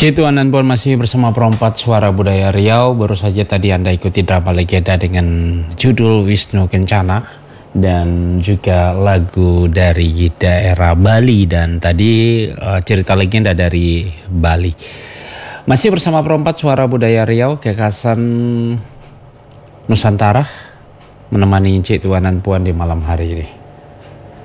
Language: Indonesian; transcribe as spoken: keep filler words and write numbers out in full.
Puji Tuhan dan Puan, masih bersama Perompat Suara Budaya Riau. Baru saja tadi Anda ikuti drama legenda dengan judul Wisnu Kencana dan juga lagu dari daerah Bali, dan tadi uh, cerita legenda dari Bali. Masih bersama Perompat Suara Budaya Riau, Kekasan Nusantara, menemani Cik Tuan dan Puan di malam hari ini.